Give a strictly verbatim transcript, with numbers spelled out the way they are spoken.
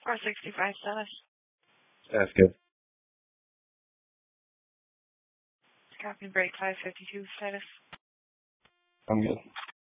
four sixty-five status. That's good. Copy break five fifty-two status. I'm good.